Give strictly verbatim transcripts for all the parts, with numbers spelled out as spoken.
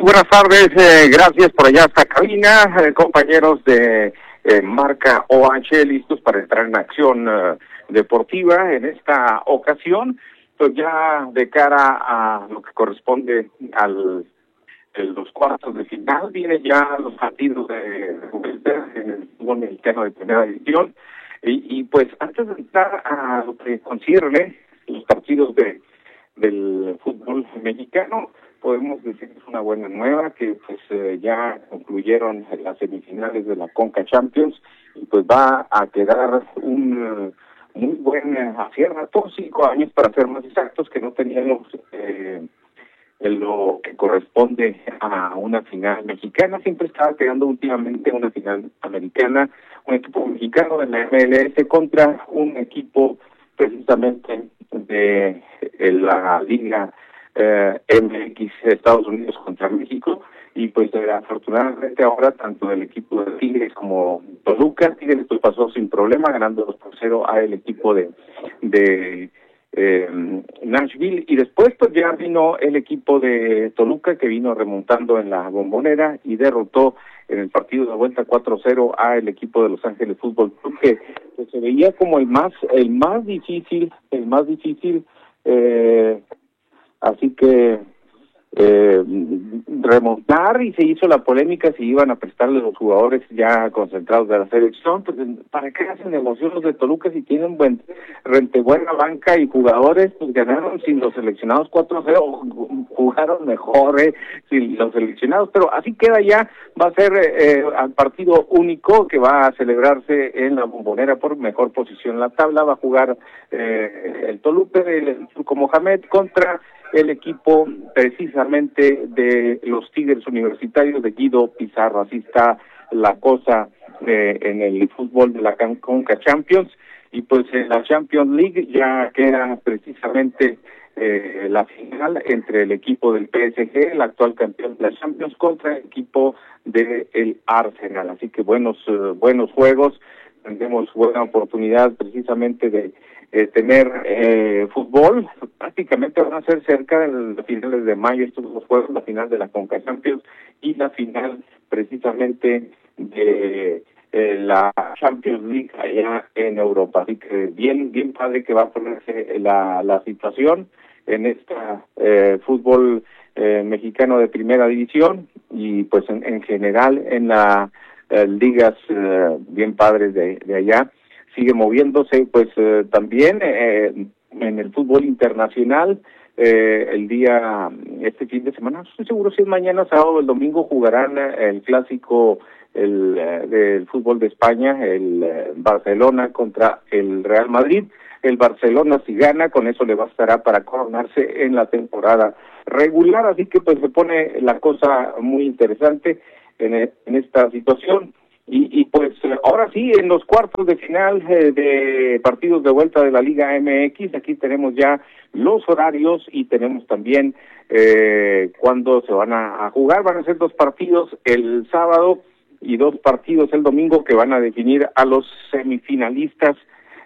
buenas tardes, eh, gracias por allá hasta cabina, eh, compañeros de eh, marca O H, listos para entrar en acción eh, deportiva en esta ocasión, pues ya de cara a lo que corresponde al en los cuartos de final, vienen ya los partidos de, de vuelta en el fútbol mexicano de primera división, y, y pues antes de entrar a lo que concierne los partidos de del fútbol mexicano, podemos decir que es una buena nueva, que pues eh, ya concluyeron las semifinales de la Conca Champions, y pues va a quedar un uh, muy buen acierto, cinco años para ser más exactos, que no teníamos eh, en lo que corresponde a una final mexicana. Siempre estaba quedando últimamente una final americana, un equipo mexicano de la M L S contra un equipo precisamente de, de la Liga eh, M X Estados Unidos contra México, y pues eh, afortunadamente ahora tanto el equipo de Tigres como Toluca, Tigres pues pasó sin problema ganando dos por cero a el equipo de de Eh, Nashville, y después pues ya vino el equipo de Toluca, que vino remontando en la Bombonera y derrotó en el partido de vuelta cuatro cero a el equipo de Los Ángeles Fútbol Club, que, que se veía como el más el más difícil el más difícil eh, así que eh, remontar, y se hizo la polémica si iban a prestarle los jugadores ya concentrados de la selección. Pues ¿para qué hacen negocio los de Toluca si tienen buen rente, buena banca y jugadores? Pues ganaron sin los seleccionados cuatro cero, jugaron mejor eh, sin los seleccionados, pero así queda ya. Va a ser eh, al partido único que va a celebrarse en la Bombonera por mejor posición en la tabla. Va a jugar eh, el Toluca del Turco Mohamed contra el equipo precisamente de los Tigres Universitarios de Guido Pizarro. Así está la cosa eh, en el fútbol de la Conca Champions, y pues en la Champions League ya queda precisamente eh, la final entre el equipo del P S G, el actual campeón de la Champions, contra el equipo del el Arsenal. Así que buenos uh, buenos juegos, tendremos buena oportunidad precisamente de eh, tener eh, fútbol. Prácticamente van a ser cerca de los finales de mayo estos dos juegos, la final de la Conca Champions y la final precisamente de eh, la Champions League allá en Europa. Así que bien bien padre que va a ponerse la, la situación en esta eh, fútbol eh, mexicano de primera división, y pues en, en general en las eh, ligas eh, bien padres de, de allá. Sigue moviéndose pues eh, también eh, en el fútbol internacional. Eh, el día, este fin de semana, no estoy seguro si es mañana, sábado o el domingo, jugarán el clásico el eh, del fútbol de España, el eh, Barcelona contra el Real Madrid. El Barcelona, si gana, con eso le bastará para coronarse en la temporada regular. Así que pues se pone la cosa muy interesante en, en esta situación. Y, y pues ahora sí, en los cuartos de final eh, de partidos de vuelta de la Liga M X, aquí tenemos ya los horarios y tenemos también eh, cuándo se van a, a jugar. Van a ser dos partidos el sábado y dos partidos el domingo que van a definir a los semifinalistas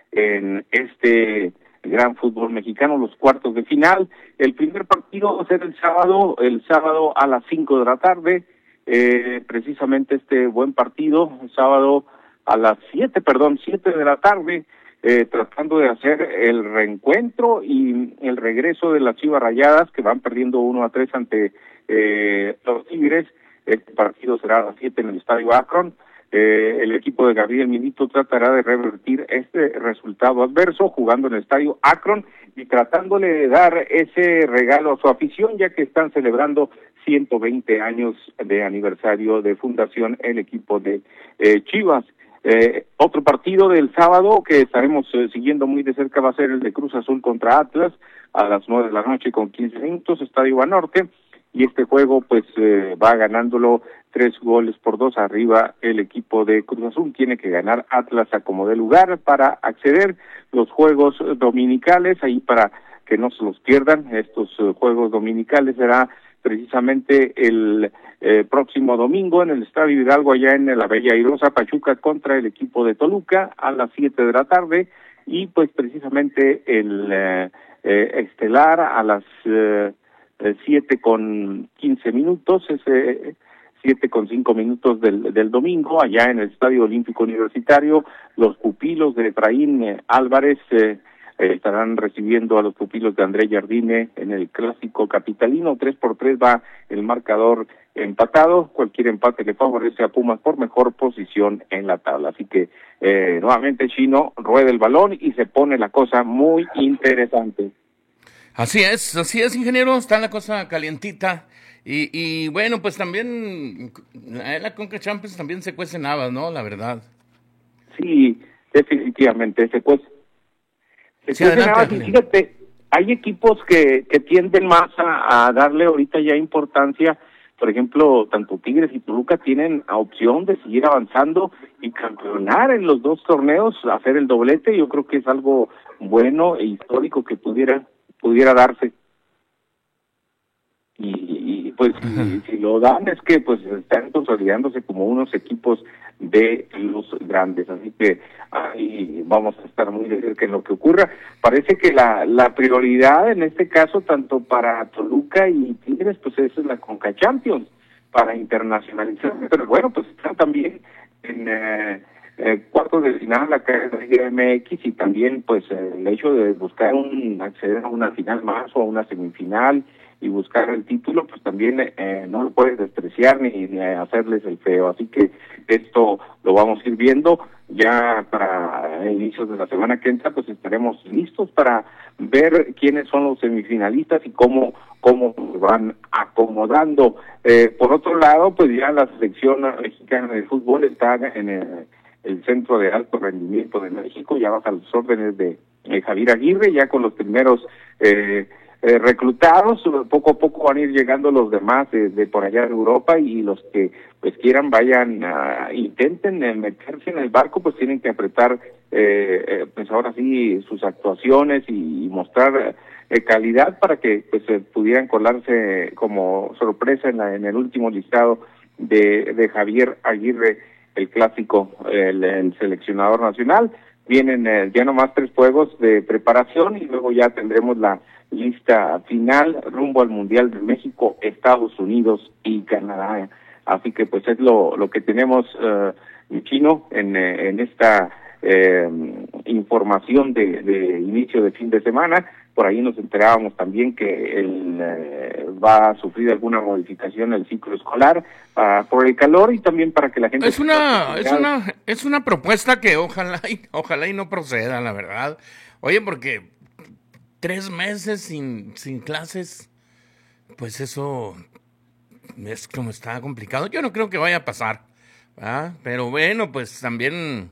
en este gran fútbol mexicano, los cuartos de final. El primer partido va a ser el sábado, el sábado a las cinco de la tarde. Eh, precisamente este buen partido, sábado a las siete, perdón, siete de la tarde, eh, tratando de hacer el reencuentro y el regreso de las Chivas Rayadas, que van perdiendo uno a tres ante eh, los Tigres. Este partido será a las siete en el Estadio Akron. Eh, el equipo de Gabriel Milito tratará de revertir este resultado adverso jugando en el Estadio Akron y tratándole de dar ese regalo a su afición, ya que están celebrando ciento veinte años de aniversario de fundación el equipo de eh, Chivas. Eh, otro partido del sábado que estaremos eh, siguiendo muy de cerca va a ser el de Cruz Azul contra Atlas a las nueve de la noche con quince minutos, Estadio Banorte. Y este juego pues eh, va ganándolo tres goles por dos arriba el equipo de Cruz Azul. Tiene que ganar Atlas a como de lugar para acceder los juegos dominicales, ahí para que no se los pierdan. Estos uh, juegos dominicales será precisamente el eh, próximo domingo en el Estadio Hidalgo, allá en la Bella Airosa, Pachuca contra el equipo de Toluca a las siete de la tarde, y pues precisamente el eh, eh, estelar a las eh, eh, siete con quince minutos, ese siete con cinco minutos del, del domingo, allá en el Estadio Olímpico Universitario, los pupilos de Efraín eh, Álvarez eh, eh, estarán recibiendo a los pupilos de André Jardine en el clásico capitalino. Tres por tres va el marcador empatado, cualquier empate le favorece a Pumas por mejor posición en la tabla, así que eh, nuevamente Chino rueda el balón y se pone la cosa muy interesante. Así es, así es, ingeniero, está la cosa calientita. Y, y bueno, pues también en la Conca Champions también se cuecen habas, ¿no? La verdad. Sí, definitivamente se cuece. Se Sí, cuecen adelante, habas y fíjate, hay equipos que, que tienden más a, a darle ahorita ya importancia. Por ejemplo, tanto Tigres y Toluca tienen a opción de seguir avanzando y campeonar en los dos torneos, hacer el doblete. Yo creo que es algo bueno e histórico que pudiera pudiera darse. Y, y pues si, si lo dan es que pues están consolidándose como unos equipos de los grandes, así que ahí vamos a estar muy de cerca en lo que ocurra. Parece que la, la prioridad en este caso tanto para Toluca y Tigres pues es la Conca Champions para internacionalizar, pero bueno, pues están también en eh, eh, cuartos de final acá en la Liga M X y también pues el hecho de buscar un acceder a una final más o a una semifinal y buscar el título, pues también eh, no lo puedes despreciar ni, ni hacerles el feo. Así que esto lo vamos a ir viendo ya para inicios de la semana que entra, pues estaremos listos para ver quiénes son los semifinalistas y cómo cómo van acomodando. Eh, por otro lado, pues ya la selección mexicana de fútbol está en el, el Centro de Alto Rendimiento de México, ya bajo las órdenes de eh, Javier Aguirre, ya con los primeros eh, Eh, reclutados, poco a poco van a ir llegando los demás de, de por allá de Europa y los que pues quieran vayan, uh, intenten eh, meterse en el barco, pues tienen que apretar eh, eh, pues ahora sí sus actuaciones y, y mostrar eh, calidad para que pues eh, pudieran colarse como sorpresa en, la, en el último listado de, de Javier Aguirre, el clásico, el, el seleccionador nacional. Vienen eh, ya nomás tres juegos de preparación y luego ya tendremos la lista final rumbo al Mundial de México, Estados Unidos y Canadá. Así que pues es lo lo que tenemos, uh, Chino, en, en esta eh, información de, de inicio de fin de semana. Por ahí nos enterábamos también que el, eh, va a sufrir alguna modificación el ciclo escolar uh, por el calor y también para que la gente... Es una, es una, es una propuesta que ojalá y, ojalá y no proceda, la verdad. Oye, porque tres meses sin, sin clases, pues eso es como está complicado. Yo no creo que vaya a pasar, ¿verdad? Pero bueno, pues también,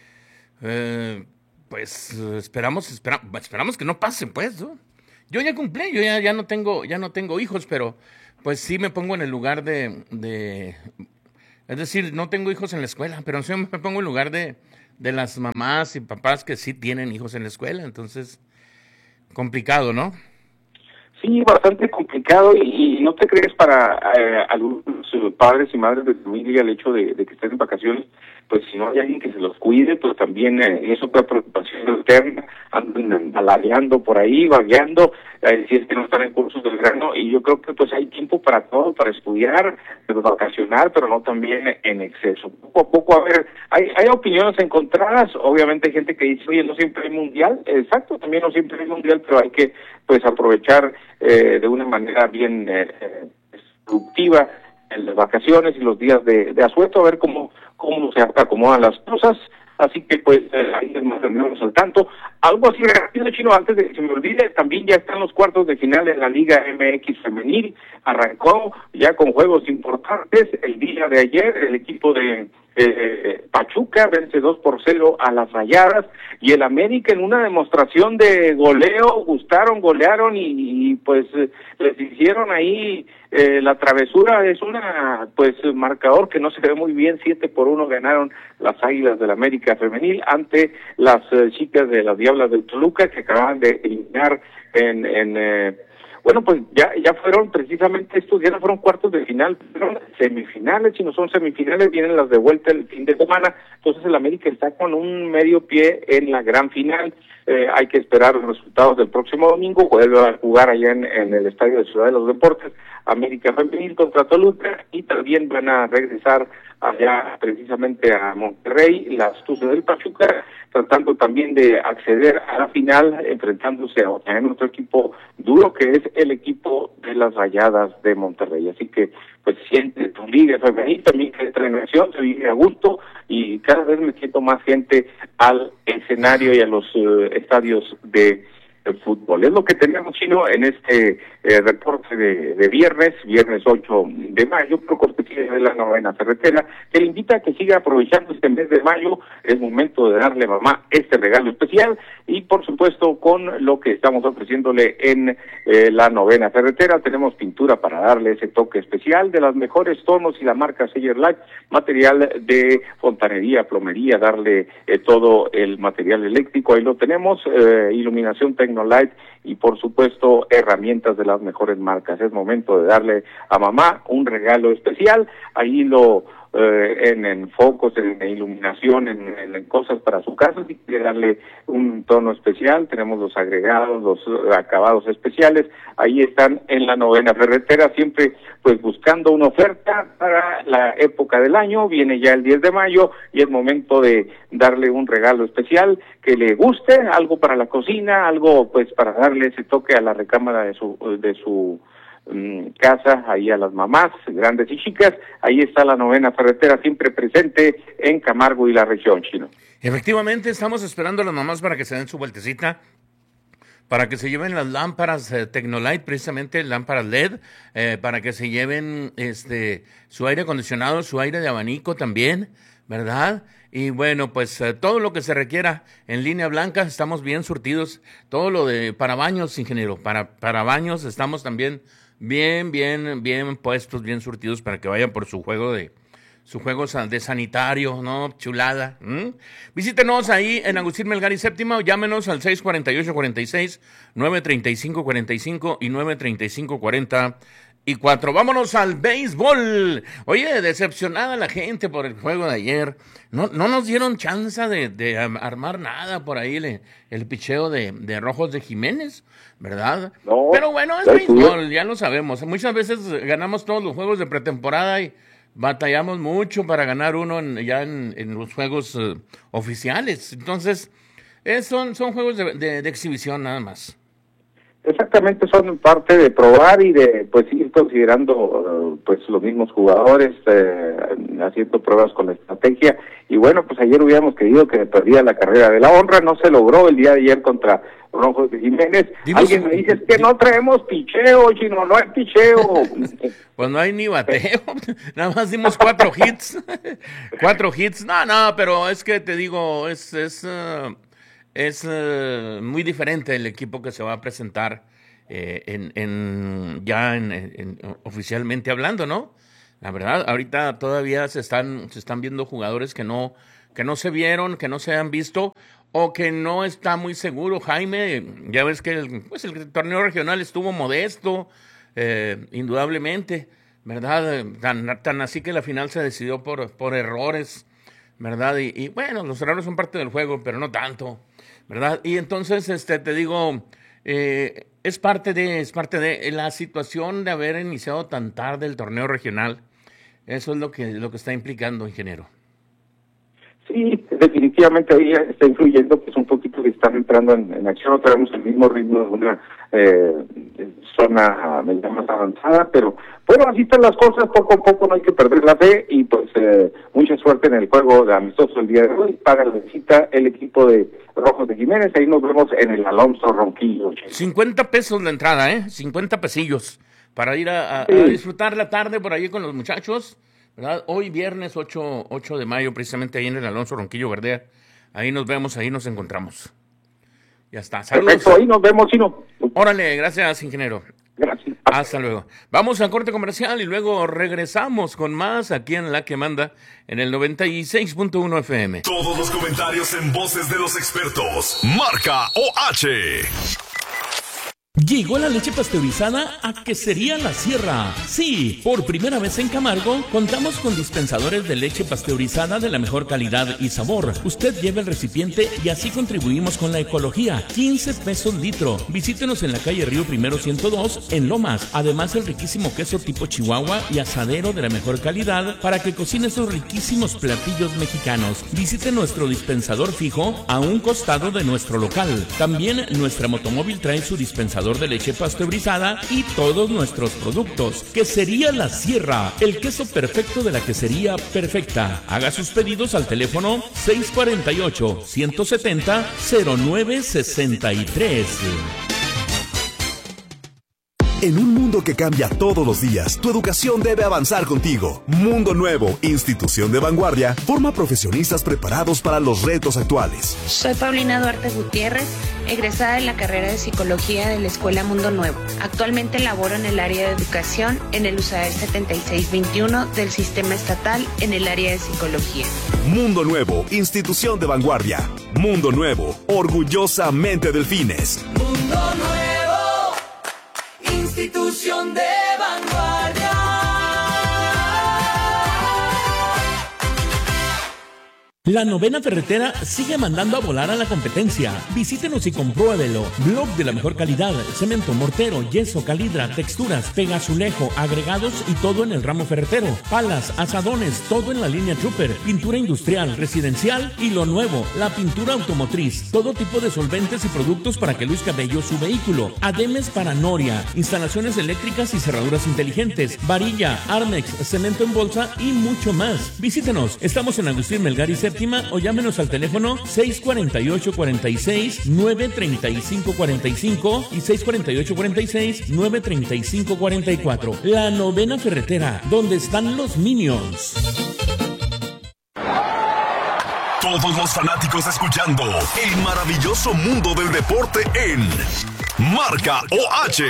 eh, pues esperamos, espera, esperamos que no pase, pues, ¿no? Yo ya cumplí, yo ya, ya no tengo, ya no tengo hijos, pero pues sí me pongo en el lugar de, de, es decir, no tengo hijos en la escuela, pero sí me pongo en el lugar de, de las mamás y papás que sí tienen hijos en la escuela, entonces complicado, ¿no? Sí, bastante complicado y, y no te crees para eh, algunos padres y madres de familia el hecho de, de que estén en vacaciones, pues si no hay alguien que se los cuide, pues también eh, es otra preocupación externa, andan aladeando por ahí, vagueando, eh, si es que no están en cursos del grano, y yo creo que pues hay tiempo para todo, para estudiar, para vacacionar, pero no también en exceso. Poco a poco, a ver, hay, hay opiniones encontradas, obviamente hay gente que dice, oye, no siempre hay mundial, exacto, también no siempre hay mundial, pero hay que pues aprovechar eh, de una manera bien eh, productiva en las vacaciones y los días de, de asueto, a ver cómo cómo se acomodan las cosas, así que pues eh, ahí nos mantendremos al tanto. Algo así rápido, Chino, antes de que se me olvide, también ya están los cuartos de final en la Liga M X femenil, arrancó ya con juegos importantes, el día de ayer el equipo de eh, Pachuca vence dos por cero a las Rayadas, y el América en una demostración de goleo, gustaron, golearon y, y pues eh, les hicieron ahí eh, la travesura. Es una pues marcador que no se ve muy bien, siete por uno ganaron las Águilas del América femenil ante las eh, chicas de las Diablas del Toluca, que acaban de eliminar en, en eh, bueno, pues ya ya fueron precisamente estos, ya no fueron cuartos de final, fueron semifinales, si no son semifinales, vienen las de vuelta el fin de semana, entonces el América está con un medio pie en la gran final. eh, hay que esperar los resultados del próximo domingo. Vuelve a jugar allá en, en el Estadio de Ciudad de los Deportes, América Femenil contra Toluca, y también van a regresar allá precisamente a Monterrey, las Tuzas del Pachuca, tratando también de acceder a la final, enfrentándose a en otro equipo duro que es el equipo de las Rayadas de Monterrey. Así que pues siente tu liga femenil también que entra en acción, se vive a gusto y cada vez me siento más gente al escenario y a los uh, estadios de el fútbol. Es lo que tenemos, Chino, en este eh, reporte de, de viernes, viernes ocho de mayo, por cortesía de la Novena Ferretera, que le invita a que siga aprovechando este mes de mayo. Es momento de darle a mamá este regalo especial y, por supuesto, con lo que estamos ofreciéndole en eh, la Novena Ferretera, tenemos pintura para darle ese toque especial de las mejores tonos y la marca Seller Light, material de fontanería, plomería, darle eh, todo el material eléctrico, ahí lo tenemos, eh, iluminación técnica Light y por supuesto herramientas de las mejores marcas. Es momento de darle a mamá un regalo especial, ahí lo eh, en, en focos, en, en iluminación, en, en cosas para su casa, si quiere darle un tono especial, tenemos los agregados, los acabados especiales, ahí están en la Novena Ferretera, siempre pues buscando una oferta para la época del año. Viene ya el diez de mayo y es momento de darle un regalo especial que le guste, algo para la cocina, algo pues para darle ese toque a la recámara de su de su um, casa, ahí a las mamás, grandes y chicas. Ahí está la Novena Ferretera, siempre presente en Camargo y la región, Chino. Efectivamente, estamos esperando a las mamás para que se den su vueltecita, para que se lleven las lámparas eh, Tecnolight, precisamente lámparas L E D, eh, para que se lleven este su aire acondicionado, su aire de abanico también, ¿verdad? Y bueno, pues eh, todo lo que se requiera en Línea Blanca, estamos bien surtidos. Todo lo de para baños, ingeniero, para, para baños estamos también bien, bien, bien puestos, bien surtidos para que vayan por su juego de su juego de sanitario, ¿no? Chulada. ¿Mm? Visítenos ahí en Agustín Melgar y Séptima o llámenos al seis cuatro ocho, cuatro seis, nueve tres cinco, cuatro cinco y nueve tres cinco, cuatro y cuatro. Vámonos al béisbol. Oye, decepcionada la gente por el juego de ayer. No, no nos dieron chance de, de armar nada por ahí el, el picheo de, de Rojos de Jiménez, ¿verdad? No, pero bueno, es béisbol, ya lo sabemos. Muchas veces ganamos todos los juegos de pretemporada y batallamos mucho para ganar uno en, ya en, en los juegos uh, oficiales. Entonces, es, son, son juegos de, de, de exhibición nada más. Exactamente, son parte de probar y de pues ir considerando uh, pues los mismos jugadores, eh, haciendo pruebas con la estrategia. Y bueno, pues ayer hubiéramos querido que perdía la carrera de la honra, no se logró el día de ayer contra Rojos de Jiménez. Dimos, Alguien me dice, es que no traemos picheo, Chino, no hay picheo. Pues no hay ni bateo, nada más dimos cuatro hits, cuatro hits, no, no, pero es que te digo, es, es, uh, es uh, muy diferente el equipo que se va a presentar eh, en, en ya en, en, en, oficialmente hablando, ¿no? La verdad, ahorita todavía se están, se están viendo jugadores que no, que no se vieron, que no se han visto, o que no está muy seguro. Jaime, ya ves que el, pues el torneo regional estuvo modesto, eh, indudablemente, ¿verdad? Tan, tan así que la final se decidió por, por errores, ¿verdad? Y, y bueno, los errores son parte del juego, pero no tanto, ¿verdad? Y entonces, este, te digo, eh, es parte de, es parte de la situación de haber iniciado tan tarde el torneo regional. Eso es lo que, lo que está implicando, ingeniero. Sí, definitivamente ahí está influyendo, pues un poquito que están entrando en, en acción, no tenemos el mismo ritmo de una eh, zona más avanzada, pero bueno, así están las cosas, poco a poco no hay que perder la fe y pues eh, mucha suerte en el juego de amistoso el día de hoy. Paga la visita el equipo de Rojos de Jiménez, ahí nos vemos en el Alonso Ronquillo. cincuenta pesos la entrada, ¿eh? cincuenta pesillos para ir a, a, sí. a disfrutar la tarde por ahí con los muchachos, ¿verdad? Hoy viernes ocho de mayo, precisamente ahí en el Alonso Ronquillo Verdea. Ahí nos vemos, ahí nos encontramos. Ya está. Saludos. Perfecto, ahí nos vemos, Chino. Órale, gracias, ingeniero. Gracias. Hasta luego. Vamos al corte comercial y luego regresamos con más aquí en La Que Manda en el noventa y seis punto uno F M. Todos los comentarios en voces de los expertos. Marca O H. Llegó la leche pasteurizada a Quesería La Sierra. Sí, por primera vez en Camargo, contamos con dispensadores de leche pasteurizada de la mejor calidad y sabor. Usted lleva el recipiente y así contribuimos con la ecología. quince pesos litro. Visítenos en la calle Río Primero ciento dos, en Lomas. Además, el riquísimo queso tipo Chihuahua y asadero de la mejor calidad para que cocine esos riquísimos platillos mexicanos. Visite nuestro dispensador fijo a un costado de nuestro local. También nuestra motomóvil trae su dispensador de leche pasteurizada y todos nuestros productos. Quesería La Sierra, el queso perfecto de la quesería perfecta. Haga sus pedidos al teléfono seis cuatro ocho, uno siete cero, cero nueve seis tres. En un mundo que cambia todos los días, tu educación debe avanzar contigo. Mundo Nuevo, institución de vanguardia, forma profesionistas preparados para los retos actuales. Soy Paulina Duarte Gutiérrez, egresada de la carrera de Psicología de la Escuela Mundo Nuevo. Actualmente laboro en el área de educación en el U S A E R setenta y seis veintiuno del Sistema Estatal en el área de Psicología. Mundo Nuevo, institución de vanguardia. Mundo Nuevo, orgullosamente Delfines. Mundo Nuevo, institución de vanguardia. La Novena Ferretera sigue mandando a volar a la competencia. Visítenos y compruébelo. Blog de la mejor calidad, cemento, mortero, yeso, calidra, texturas, pegazulejo, agregados y todo en el ramo ferretero. Palas, asadones, todo en la línea Trooper. Pintura industrial, residencial y lo nuevo, la pintura automotriz. Todo tipo de solventes y productos para que luzca bello su vehículo. Ademes para noria, instalaciones eléctricas y cerraduras inteligentes, varilla, Armex, cemento en bolsa y mucho más. Visítenos. Estamos en Agustín Melgar y Séptima o llámenos al teléfono seis cuatro ocho, cuatro seis, nueve tres cinco cuatro cinco y seis cuatro ocho, cuatro seis, nueve tres cinco cuatro cuatro. La Novena Ferretera, donde están los Minions. Todos los fanáticos escuchando el maravilloso mundo del deporte en Marca O H.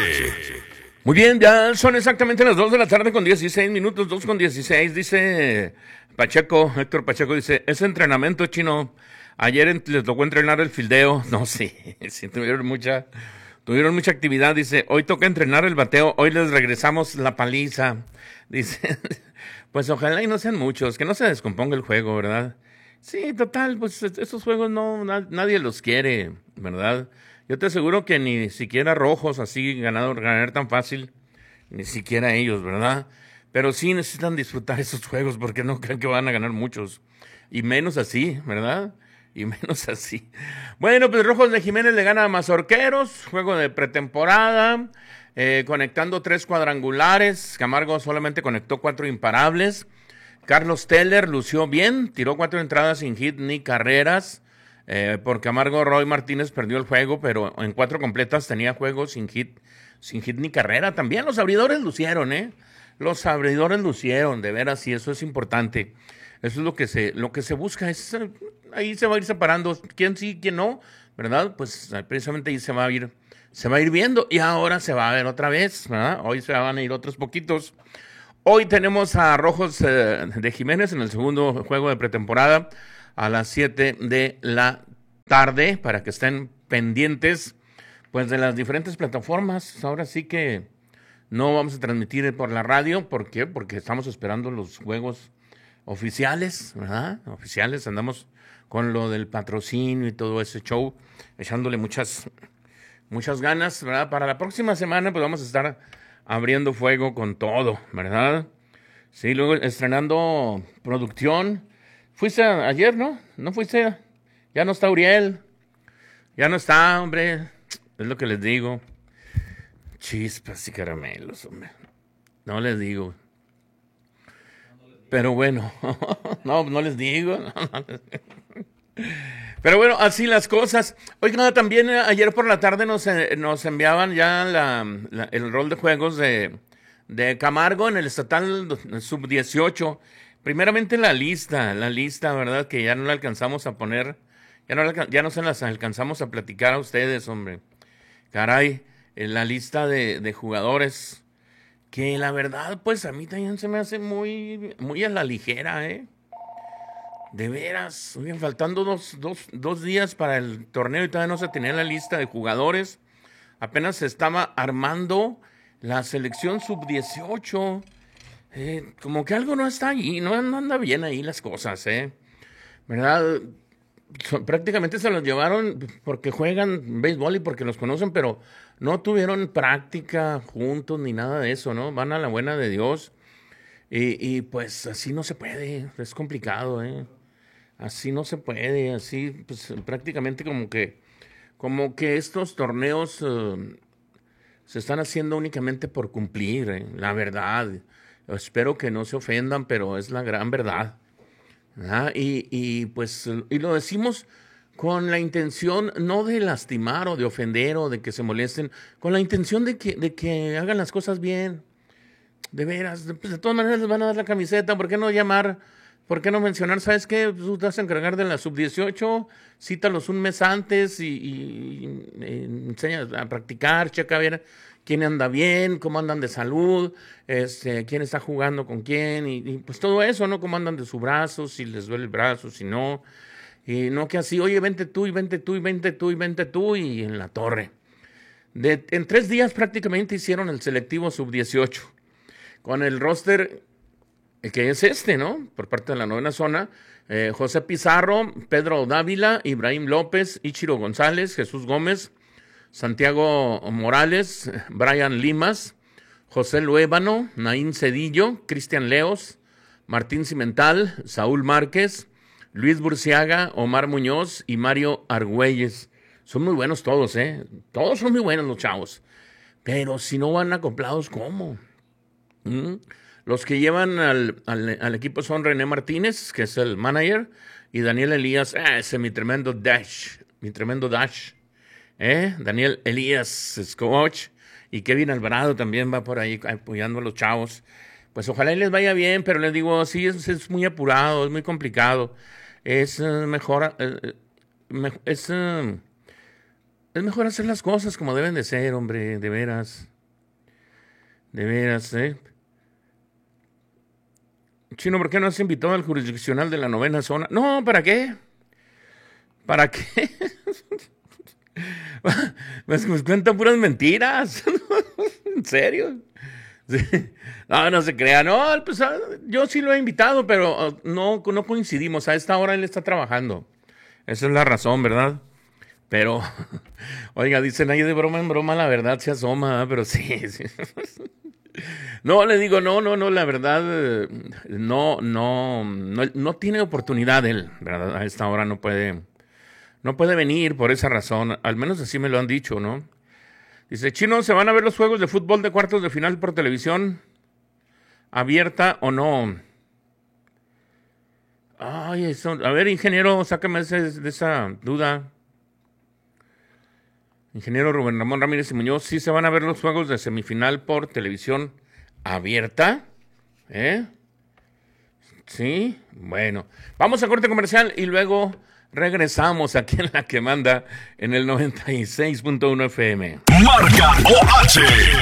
Muy bien, ya son exactamente las dos de la tarde con dieciséis minutos, dos con dieciséis, dice Pacheco, Héctor Pacheco dice, ese entrenamiento chino, ayer en, les tocó entrenar el fildeo, no, sí, sí, tuvieron mucha, tuvieron mucha actividad, dice, hoy toca entrenar el bateo, hoy les regresamos la paliza, dice, pues ojalá y no sean muchos, que no se descomponga el juego, ¿verdad? Sí, total, pues esos juegos no, na, nadie los quiere, ¿verdad? Yo te aseguro que ni siquiera rojos así ganado, ganar tan fácil, ni siquiera ellos, ¿verdad? Pero sí necesitan disfrutar esos juegos porque no creen que van a ganar muchos. Y menos así, ¿verdad? Y menos así. Bueno, pues Rojos de Jiménez le gana a Mazorqueros, juego de pretemporada, eh, conectando tres cuadrangulares. Camargo solamente conectó cuatro imparables. Carlos Teller lució bien, tiró cuatro entradas sin hit ni carreras. Eh, por Camargo, Roy Martínez perdió el juego, pero en cuatro completas tenía juego sin hit, sin hit ni carrera. También los abridores lucieron, ¿eh? Los abridores lucieron, de veras, y eso es importante. Eso es lo que se, lo que se busca, es, ahí se va a ir separando quién sí, quién no, ¿verdad? Pues precisamente ahí se va a ir, se va a ir viendo, y ahora se va a ver otra vez, ¿verdad? Hoy se van a ir otros poquitos. Hoy tenemos a Rojos eh, de Jiménez en el segundo juego de pretemporada a las siete de la tarde, para que estén pendientes pues de las diferentes plataformas. Ahora sí que no vamos a transmitir por la radio. ¿Por qué? Porque estamos esperando los juegos oficiales, ¿verdad? Oficiales, andamos con lo del patrocinio y todo ese show, echándole muchas, muchas ganas, ¿verdad? Para la próxima semana pues vamos a estar abriendo fuego con todo, ¿verdad? Sí, luego estrenando producción. Fuiste ayer, ¿no? ¿No fuiste? Ya no está Uriel. Ya no está, hombre. Es lo que les digo. Chispas y caramelos, hombre. No les digo. Pero bueno. No, no les digo. Pero bueno, así las cosas. Oigan, también ayer por la tarde nos, nos enviaban ya la, la, el rol de juegos de, de Camargo en el estatal sub dieciocho. Primeramente la lista, la lista, ¿verdad? Que ya no la alcanzamos a poner, ya no, la, ya no se las alcanzamos a platicar a ustedes, hombre. Caray, la lista de, de jugadores, que la verdad, pues a mí también se me hace muy, muy a la ligera, ¿eh? De veras, oigan, faltando dos, dos, dos días para el torneo y todavía no se tenía la lista de jugadores. apenas se estaba armando la selección sub dieciocho. Eh, como que algo no está ahí, no, no anda bien ahí las cosas, ¿eh? ¿Verdad? So, prácticamente se los llevaron porque juegan béisbol y porque los conocen, pero no tuvieron práctica juntos ni nada de eso, ¿no? Van a la buena de Dios y, y pues así no se puede, es complicado, ¿eh? Así no se puede, así pues prácticamente como que, como que estos torneos uh, se están haciendo únicamente por cumplir, ¿eh? La verdad. Espero que no se ofendan, pero es la gran verdad. ¿Ah? Y, y pues y lo decimos con la intención no de lastimar o de ofender o de que se molesten, con la intención de que, de que hagan las cosas bien. De veras, de, pues de todas maneras les van a dar la camiseta. ¿Por qué no llamar? ¿Por qué no mencionar? ¿Sabes qué? Tú te vas a encargar de la sub dieciocho, cítalos un mes antes y, y, y enseña a practicar, checa a ver quién anda bien, cómo andan de salud, este, quién está jugando con quién, y, y pues todo eso, ¿no? Cómo andan de su brazo, si les duele el brazo, si no. Y no que así, oye, vente tú, y vente tú, y vente tú, y vente tú, y en la torre. De, en tres días prácticamente hicieron el selectivo sub dieciocho, con el roster que es este, ¿no? Por parte de la novena zona, eh, José Pizarro, Pedro Dávila, Ibrahim López, Ichiro González, Jesús Gómez, Santiago Morales, Brian Limas, José Luébano, Naín Cedillo, Cristian Leos, Martín Cimental, Saúl Márquez, Luis Burciaga, Omar Muñoz y Mario Argüelles. Son muy buenos todos, ¿eh? Todos son muy buenos los chavos. Pero si no van acoplados, ¿cómo? ¿Mm? Los que llevan al, al, al equipo son René Martínez, que es el manager, y Daniel Elías, ah, ese mi tremendo dash, mi tremendo dash. ¿Eh? Daniel Elías es coach y Kevin Alvarado también va por ahí apoyando a los chavos. Pues ojalá y les vaya bien, pero les digo, sí, es, es muy apurado, es muy complicado. Es uh, mejor, uh, me, es, uh, es mejor hacer las cosas como deben de ser, hombre, de veras. De veras, ¿eh? Chino, ¿por qué no has invitado al jurisdiccional de la novena zona? No, ¿para qué? ¿Para qué? Pues me cuentan puras mentiras. ¿En serio? Sí. No, no se crea. No, pues yo sí lo he invitado, pero uh, no, no coincidimos. A esta hora él está trabajando. Esa es la razón, ¿verdad? Pero, oiga, dicen ahí de broma en broma, la verdad se asoma, ¿eh? Pero sí, sí. No, le digo, no, no, no, la verdad, no, no, no, no tiene oportunidad él, ¿verdad? A esta hora no puede... No puede venir por esa razón, al menos así me lo han dicho, ¿no? Dice, Chino, ¿se van a ver los juegos de fútbol de cuartos de final por televisión? ¿Abierta o no? Ay, eso, a ver, ingeniero, sácame ese, de esa duda. Ingeniero Rubén Ramón Ramírez y Muñoz, ¿sí se van a ver los juegos de semifinal por televisión abierta? ¿Eh? Sí, bueno. Vamos a corte comercial y luego... regresamos aquí en La que manda en el noventa y seis punto uno F M. Marca O H.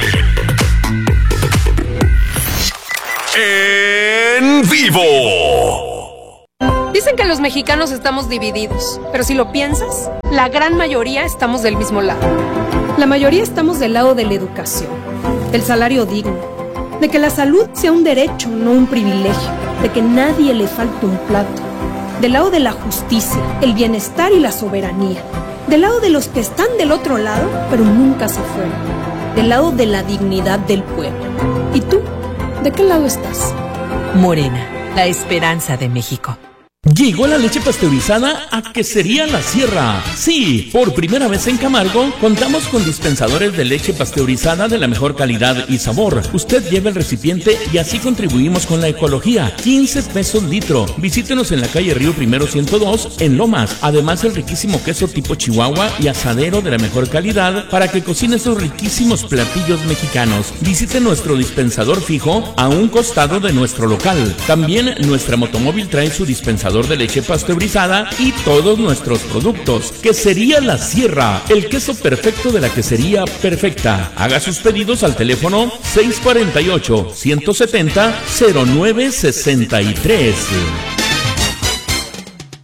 En vivo. Dicen que los mexicanos estamos divididos, pero si lo piensas, la gran mayoría estamos del mismo lado. La mayoría estamos del lado de la educación, del salario digno, de que la salud sea un derecho, no un privilegio, de que nadie le falte un plato. Del lado de la justicia, el bienestar y la soberanía. Del lado de los que están del otro lado, pero nunca se fueron. Del lado de la dignidad del pueblo. ¿Y tú? ¿De qué lado estás? Morena, la esperanza de México. Llegó la leche pasteurizada a Quesería La Sierra. Sí, por primera vez en Camargo contamos con dispensadores de leche pasteurizada de la mejor calidad y sabor. Usted lleva el recipiente y así contribuimos con la ecología. quince pesos litro. Visítenos en la calle Río Primero ciento dos en Lomas. Además el riquísimo queso tipo Chihuahua y asadero de la mejor calidad para que cocine esos riquísimos platillos mexicanos. Visite nuestro dispensador fijo a un costado de nuestro local. También nuestra motomóvil trae su dispensador de leche pasteurizada y todos nuestros productos. Quesería La Sierra, el queso perfecto de la quesería perfecta. Haga sus pedidos al teléfono seis cuatro ocho, uno siete cero, cero nueve seis tres.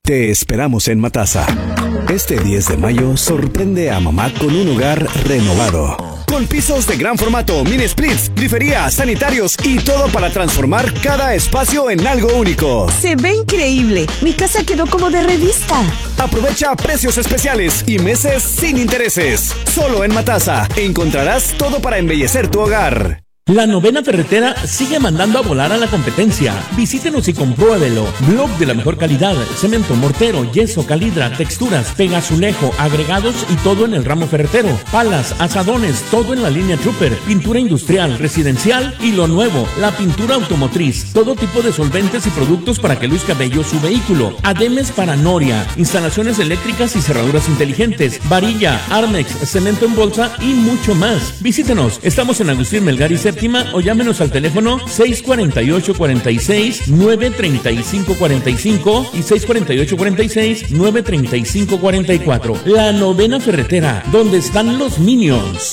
Te esperamos en Matasa. Este diez de mayo sorprende a mamá con un hogar renovado. Con pisos de gran formato, mini splits, grifería, sanitarios y todo para transformar cada espacio en algo único. Se ve increíble. Mi casa quedó como de revista. Aprovecha precios especiales y meses sin intereses. Solo en Matasa encontrarás todo para embellecer tu hogar. La Novena Ferretera sigue mandando a volar a la competencia. Visítenos y compruébelo. Blog de la mejor calidad, cemento, mortero, yeso, calidra, texturas, pegazulejo, agregados y todo en el ramo ferretero. Palas, asadones, todo en la línea Trooper. Pintura industrial, residencial y lo nuevo, la pintura automotriz. Todo tipo de solventes y productos para que luzca bello su vehículo. Ademes para noria, instalaciones eléctricas y cerraduras inteligentes, varilla, Armex, cemento en bolsa y mucho más. Visítenos. Estamos en Agustín Melgar y Séptima o llámenos al teléfono seis cuatro ocho, cuatro seis, nueve tres cinco cuatro cinco y seis cuatro ocho, cuatro seis, nueve tres cinco cuatro cuatro. La Novena Ferretera, donde están los Minions.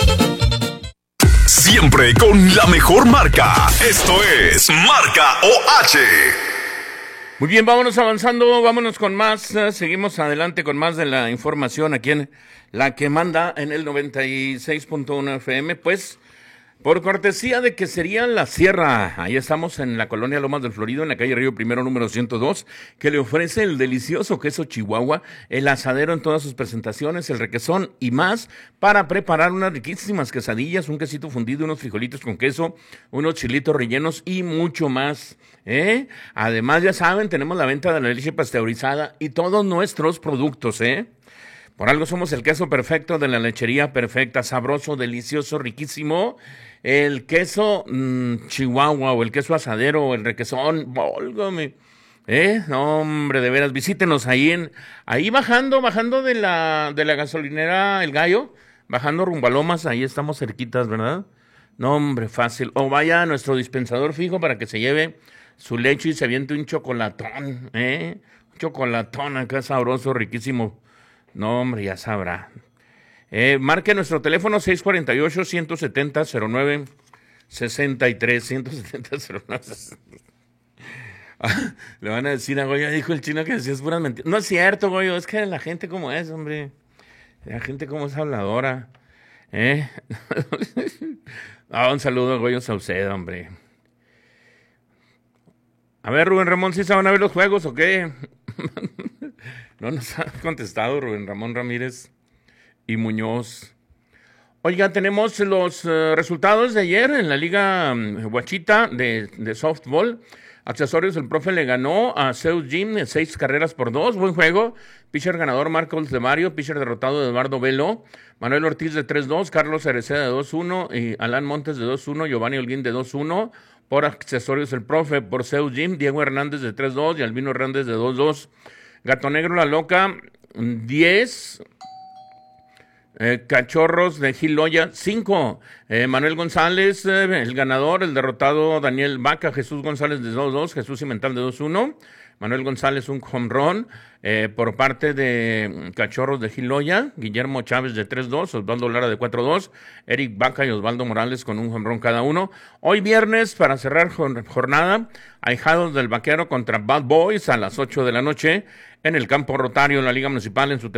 Siempre con la mejor marca. Esto es Marca O H. Muy bien, vámonos avanzando, vámonos con más. Uh, seguimos adelante con más de la información aquí en La que manda en el noventa y seis punto uno F M. Pues, por cortesía de Quesería La Sierra, ahí estamos en la colonia Lomas del Florido, en la calle Río Primero, número ciento dos, que le ofrece el delicioso queso Chihuahua, el asadero en todas sus presentaciones, el requesón y más, para preparar unas riquísimas quesadillas, un quesito fundido, unos frijolitos con queso, unos chilitos rellenos y mucho más, ¿eh? Además, ya saben, tenemos la venta de la leche pasteurizada y todos nuestros productos, ¿eh? Por algo somos el queso perfecto de la lechería perfecta, sabroso, delicioso, riquísimo. El queso mmm, Chihuahua o el queso asadero o el requesón, válgame. Eh, no, hombre, de veras, visítenos ahí en, ahí bajando, bajando de la, de la gasolinera El Gallo, bajando rumbo a Lomas, ahí estamos cerquitas, ¿verdad? No, hombre, fácil. O vaya a nuestro dispensador fijo para que se lleve su leche y se aviente un chocolatón, ¿eh? Un chocolatón acá sabroso, riquísimo. No, hombre, ya sabrá. Eh, marque nuestro teléfono seis cuatro ocho, uno siete cero, cero nueve seis tres, uno siete cero, cero nueve. Ah, le van a decir a Goyo, dijo el chino que decías puras mentiras. No es cierto, Goyo, es que la gente como es, hombre. La gente como es habladora. ¿Eh? Ah, un saludo a Goyo Saucedo, hombre. A ver, Rubén Ramón, ¿sí se van a ver los juegos o qué? No nos ha contestado Rubén Ramón Ramírez y Muñoz. Oiga, tenemos los uh, resultados de ayer en la Liga um, Huachita de, de softball. Accesorios, el profe le ganó a Zeus Jim seis carreras por dos. Buen juego. Pitcher ganador Marcos de Mario. Pitcher derrotado de Eduardo Velo. Manuel Ortiz de tres dos. Carlos Cereceda de dos uno. Y Alan Montes de dos uno. Giovanni Holguín de dos uno. Por accesorios, el profe. Por Zeus Jim, Diego Hernández de tres dos. Y Albino Hernández de dos dos. Gato Negro La Loca, diez. Eh, Cachorros de Gil Loya, cinco. Eh, Manuel González, eh, el ganador, el derrotado Daniel Vaca, Jesús González de dos dos, Jesús Cimental de dos uno. Manuel González un home run eh, por parte de Cachorros de Gil Loya, Guillermo Chávez de tres dos, Osvaldo Lara de cuatro dos, Eric Vaca y Osvaldo Morales con un home run cada uno. Hoy viernes, para cerrar jornada, Ahijados del Vaquero contra Bad Boys a las ocho de la noche en el Campo Rotario en la Liga Municipal en su